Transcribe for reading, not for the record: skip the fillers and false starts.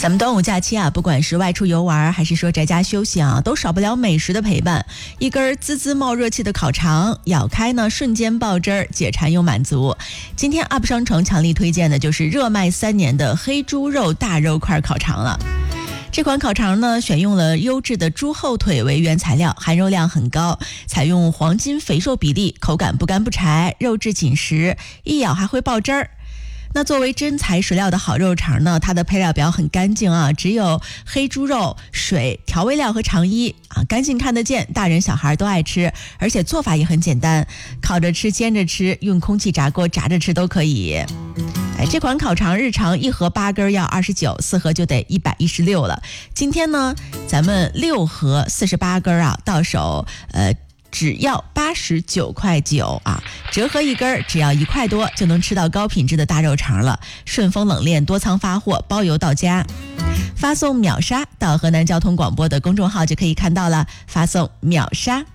咱们端午假期啊，不管是外出游玩还是说宅家休息啊，都少不了美食的陪伴。一根滋滋冒热气的烤肠，咬开呢瞬间爆汁儿，解馋又满足。今天 UP 商城强力推荐的就是热卖3年的黑猪肉大肉块烤肠了。这款烤肠呢，选用了优质的猪后腿为原材料，含肉量很高，采用黄金肥瘦比例，口感不干不柴，肉质紧实，一咬还会爆汁儿。那作为真材实料的好肉肠呢，它的配料表很干净啊，只有黑猪肉、水、调味料和肠衣啊，干净看得见，大人小孩都爱吃，而且做法也很简单，烤着吃、煎着吃，用空气炸锅炸着吃都可以。这款烤肠日常1盒8根要29，4盒就得116了。今天呢，咱们6盒48根啊，到手只要89.9块啊，折合1根只要1块多，就能吃到高品质的大肉肠了。顺丰冷链多仓发货，包邮到家。发送秒杀到河南交通广播的公众号就可以看到了，发送秒杀。